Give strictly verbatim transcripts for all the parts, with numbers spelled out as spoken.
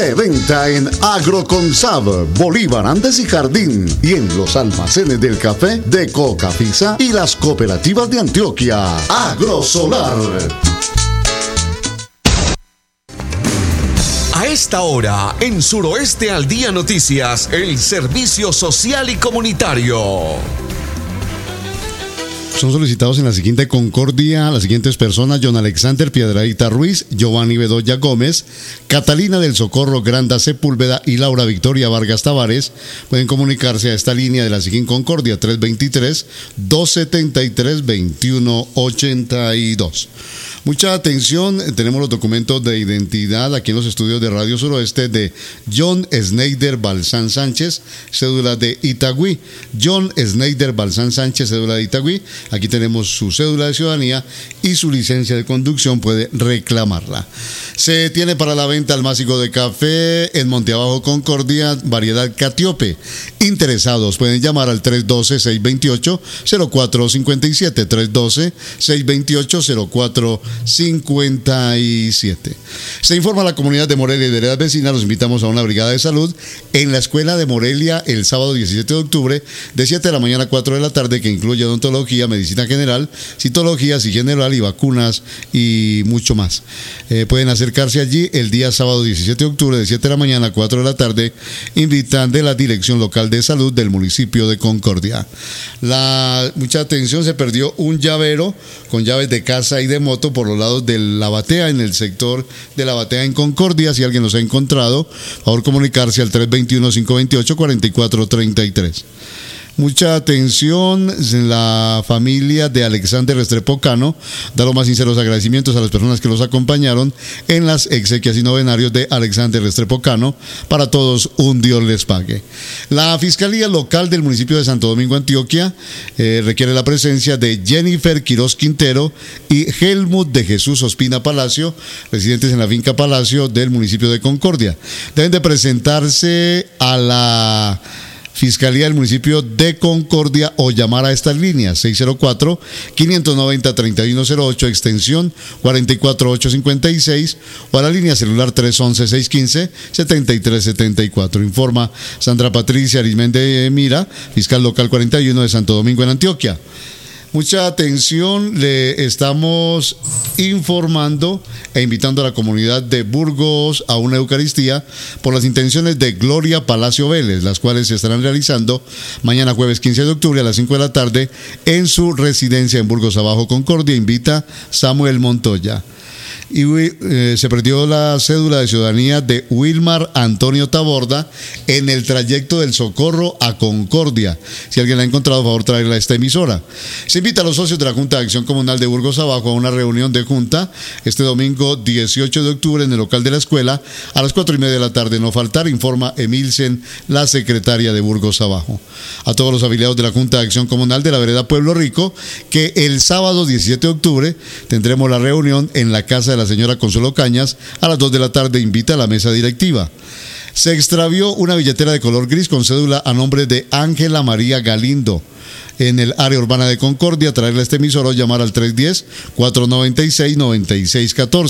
Preventa en Agroconsab, Bolívar, Andes y Jardín, y en los almacenes del café de Cocafisa y las cooperativas de Antioquia. Agrosolar. A esta hora, en Suroeste al Día Noticias, el servicio social y comunitario. Son solicitados en la siguiente concordia las siguientes personas: John Alexander Piedradita Ruiz, Giovanni Bedoya Gómez, Catalina del Socorro Granda Sepúlveda y Laura Victoria Vargas Tavares. Pueden comunicarse a esta línea de la siguiente concordia: tres dos tres, dos siete tres, dos uno ocho dos. Mucha atención, tenemos los documentos de identidad aquí en los estudios de Radio Suroeste de John Schneider Balsán Sánchez, cédula de Itagüí. John Schneider Balsán Sánchez, cédula de Itagüí. Aquí tenemos su cédula de ciudadanía y su licencia de conducción, puede reclamarla. Se tiene para la venta almácigo de café en Monteabajo Concordia, variedad Catiope. Interesados pueden llamar al tres uno dos, seis dos ocho, cero cuatro cinco siete, tres uno dos, seis dos ocho, cero cuatro cinco siete. Se informa a la comunidad de Morelia y de áreas vecinas. Los invitamos a una brigada de salud en la escuela de Morelia el sábado diecisiete de octubre de siete de la mañana a cuatro de la tarde, que incluye odontología, medicina general, citología, higiene oral y vacunas y mucho más. Eh, pueden acercarse allí el día sábado diecisiete de octubre de siete de la mañana a cuatro de la tarde. Invitan de la Dirección Local de Salud del municipio de Concordia. La, mucha atención, se perdió un llavero con llaves de casa y de moto por los lados de la batea, en el sector de la batea en Concordia. Si alguien los ha encontrado, por favor comunicarse al tres dos uno, cinco dos ocho, cuatro cuatro tres tres. Mucha atención, la familia de Alexander Restrepo Cano da los más sinceros agradecimientos a las personas que los acompañaron en las exequias y novenarios de Alexander Restrepo Cano. Para todos, un Dios les pague. La Fiscalía Local del municipio de Santo Domingo, Antioquia, eh, requiere la presencia de Jennifer Quiroz Quintero y Helmut de Jesús Ospina Palacio, residentes en la finca Palacio del municipio de Concordia. Deben de presentarse a la Fiscalía del municipio de Concordia o llamar a estas líneas: seis cero cuatro, cinco nueve cero, tres uno cero ocho, extensión cuatro cuatro ocho cinco seis, o a la línea celular tres once, seis quince, setenta y tres setenta y cuatro. Informa Sandra Patricia Arismendi Mira, fiscal local cuarenta y uno de Santo Domingo en Antioquia. Mucha atención, le estamos informando e invitando a la comunidad de Burgos a una Eucaristía por las intenciones de Gloria Palacio Vélez, las cuales se estarán realizando mañana jueves quince de octubre a las cinco de la tarde en su residencia en Burgos Abajo Concordia. Invita Samuel Montoya. Y eh, se perdió la cédula de ciudadanía de Wilmar Antonio Taborda en el trayecto del Socorro a Concordia. Si alguien la ha encontrado, por favor, traerla a esta emisora. Se invita a los socios de la Junta de Acción Comunal de Burgos Abajo a una reunión de junta este domingo dieciocho de octubre en el local de la escuela a las cuatro y media de la tarde. No faltar, informa Emilsen, la secretaria de Burgos Abajo. A todos los afiliados de la Junta de Acción Comunal de la Vereda Pueblo Rico, que el sábado diecisiete de octubre tendremos la reunión en la casa de la señora Consuelo Cañas a las dos de la tarde. Invita a la mesa directiva. Se extravió una billetera de color gris con cédula a nombre de Ángela María Galindo en el área urbana de Concordia. Traerle a este emisor o llamar al tres uno cero, cuatro nueve seis, nueve seis uno cuatro.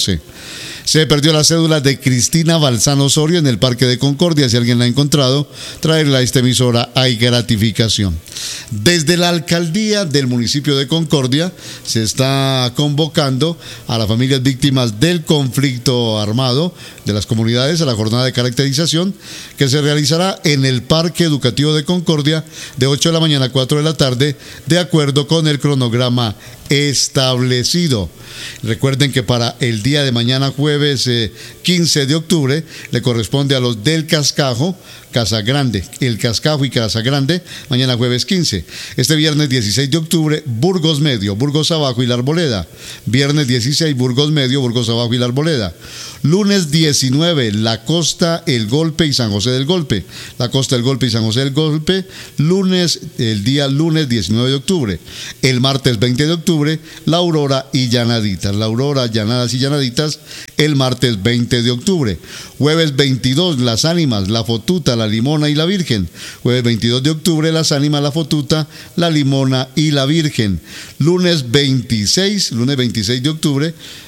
Se perdió la cédula de Cristina Balzano Osorio en el Parque de Concordia. Si alguien la ha encontrado, traerla a esta emisora, hay gratificación. Desde la alcaldía del municipio de Concordia se está convocando a las familias víctimas del conflicto armado de las comunidades a la jornada de caracterización que se realizará en el Parque Educativo de Concordia de ocho de la mañana a cuatro de la tarde, de acuerdo con el cronograma establecido. Recuerden que para el día de mañana jueves eh, quince de octubre le corresponde a los del Cascajo, Casa Grande, el Cascajo y Casa Grande, mañana jueves quince. Este viernes dieciséis de octubre, Burgos Medio, Burgos Abajo y La Arboleda. Viernes dieciséis, Burgos Medio, Burgos Abajo y La Arboleda. Lunes diecinueve, La Costa, El Golpe y San José del Golpe. La Costa, El Golpe y San José del Golpe. Lunes, el día lunes diecinueve de octubre. El martes veinte de octubre, La Aurora y Llanaditas. La Aurora, Llanadas y Llanaditas, el martes veinte de octubre. Jueves veintidós, Las Ánimas, La Fotuta, La Limona y La Virgen. Jueves veintidós de octubre, Las Ánimas, La Fotuta, La Limona y La Virgen. Lunes veintiséis, lunes veintiséis de octubre,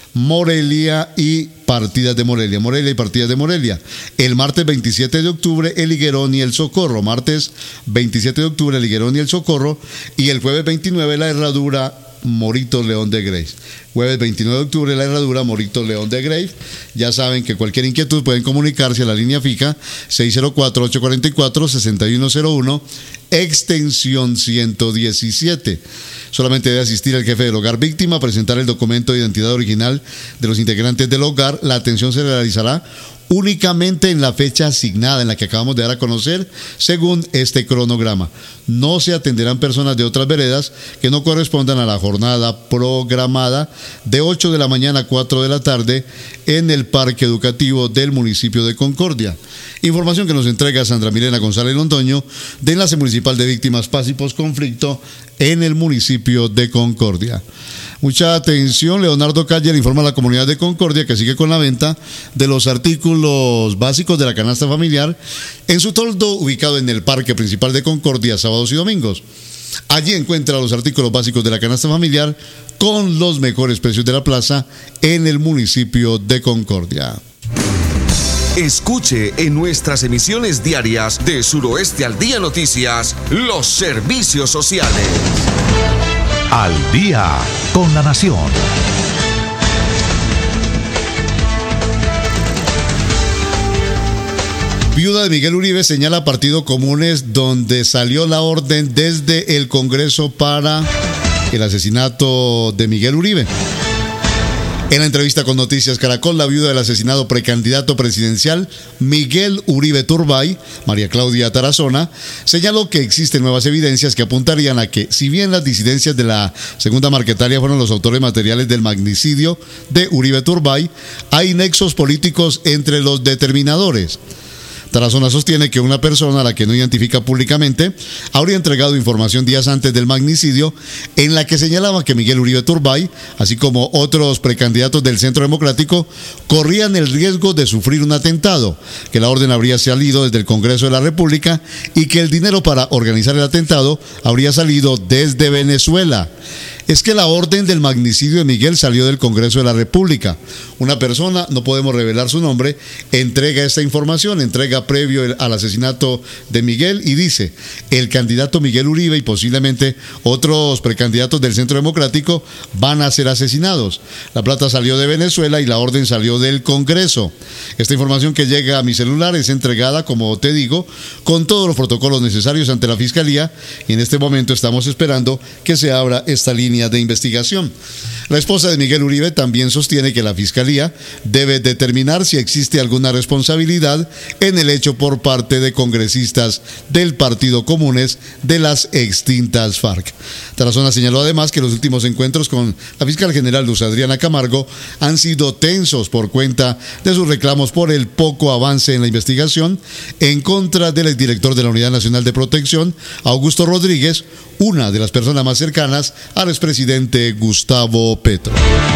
Morelia y Partidas de Morelia, Morelia y Partidas de Morelia. El martes veintisiete de octubre, el Higuerón y el Socorro. Martes veintisiete de octubre, el Higuerón y el Socorro. Y el jueves veintinueve, la Herradura, Morito León de Grave. Jueves veintinueve de octubre, la Herradura, Morito León de Grave. Ya saben que cualquier inquietud pueden comunicarse a la línea fija seis cero cuatro, ocho cuatro cuatro, seis uno cero uno, extensión ciento diecisiete. Solamente debe asistir el jefe del hogar víctima, presentar el documento de identidad original de los integrantes del hogar. La atención se realizará únicamente en la fecha asignada, en la que acabamos de dar a conocer, según este cronograma. No se atenderán personas de otras veredas que no correspondan a la jornada programada de ocho de la mañana a cuatro de la tarde en el Parque Educativo del municipio de Concordia. Información que nos entrega Sandra Milena González Londoño, de Enlace Municipal de Víctimas Paz y Posconflicto en el municipio de Concordia. Mucha atención, Leonardo Calle le informa a la comunidad de Concordia que sigue con la venta de los artículos básicos de la canasta familiar en su toldo ubicado en el parque principal de Concordia, sábados y domingos. Allí encuentra los artículos básicos de la canasta familiar con los mejores precios de la plaza en el municipio de Concordia. Escuche en nuestras emisiones diarias de Suroeste al Día Noticias los servicios sociales. Al día con la nación. Viuda de Miguel Uribe señala a Partido Comunes donde salió la orden desde el Congreso para el asesinato de Miguel Uribe. En la entrevista con Noticias Caracol, la viuda del asesinado precandidato presidencial Miguel Uribe Turbay, María Claudia Tarazona, señaló que existen nuevas evidencias que apuntarían a que, si bien las disidencias de la segunda Marquetalia fueron los autores materiales del magnicidio de Uribe Turbay, hay nexos políticos entre los determinadores. Tarazona sostiene que una persona a la que no identifica públicamente habría entregado información días antes del magnicidio en la que señalaba que Miguel Uribe Turbay, así como otros precandidatos del Centro Democrático, corrían el riesgo de sufrir un atentado, que la orden habría salido desde el Congreso de la República y que el dinero para organizar el atentado habría salido desde Venezuela. Es que la orden del magnicidio de Miguel salió del Congreso de la República. Una persona, no podemos revelar su nombre, entrega esta información, entrega previo al asesinato de Miguel y dice: el candidato Miguel Uribe y posiblemente otros precandidatos del Centro Democrático van a ser asesinados. La plata salió de Venezuela y la orden salió del Congreso. Esta información que llega a mi celular es entregada, como te digo, con todos los protocolos necesarios ante la Fiscalía, y en este momento estamos esperando que se abra esta línea de investigación. La esposa de Miguel Uribe también sostiene que la Fiscalía debe determinar si existe alguna responsabilidad en el hecho por parte de congresistas del Partido Comunes de las extintas FARC. Tarazona señaló además que los últimos encuentros con la fiscal general Luz Adriana Camargo han sido tensos por cuenta de sus reclamos por el poco avance en la investigación en contra del exdirector de la Unidad Nacional de Protección, Augusto Rodríguez, una de las personas más cercanas al expresidente Gustavo Petro.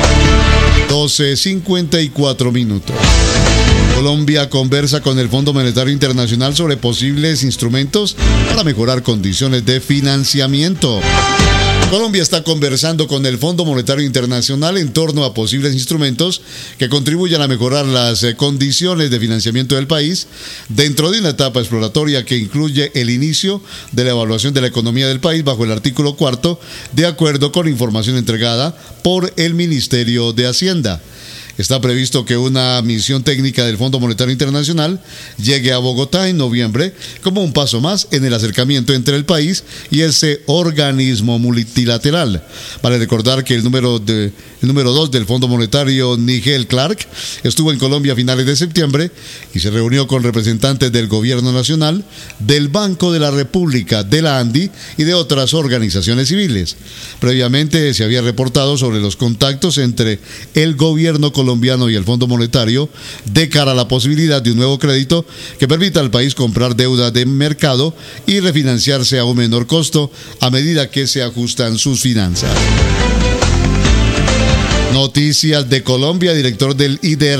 doce cincuenta y cuatro minutos. Colombia conversa con el Fondo Monetario Internacional sobre posibles instrumentos para mejorar condiciones de financiamiento. Colombia está conversando con el Fondo Monetario Internacional en torno a posibles instrumentos que contribuyan a mejorar las condiciones de financiamiento del país dentro de una etapa exploratoria que incluye el inicio de la evaluación de la economía del país bajo el artículo cuarto, de acuerdo con información entregada por el Ministerio de Hacienda. Está previsto que una misión técnica del Fondo Monetario Internacional llegue a Bogotá en noviembre como un paso más en el acercamiento entre el país y ese organismo multilateral. Vale recordar que el número de, el número dos del Fondo Monetario, Nigel Clark, estuvo en Colombia a finales de septiembre y se reunió con representantes del Gobierno Nacional, del Banco de la República, de la ANDI y de otras organizaciones civiles. Previamente se había reportado sobre los contactos entre el gobierno colombiano colombiano y el Fondo Monetario de cara a la posibilidad de un nuevo crédito que permita al país comprar deuda de mercado y refinanciarse a un menor costo a medida que se ajustan sus finanzas. Noticias de Colombia, director del I D